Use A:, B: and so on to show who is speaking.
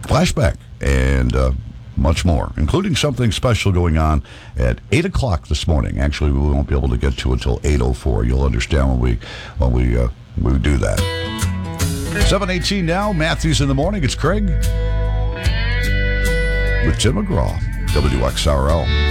A: flashback, and much more, including something special going on at 8 o'clock this morning. Actually, we won't be able to get to it until 8:04. You'll understand when we do that. 7:18 now. Matthews in the morning. It's Craig with Tim McGraw, WXRL.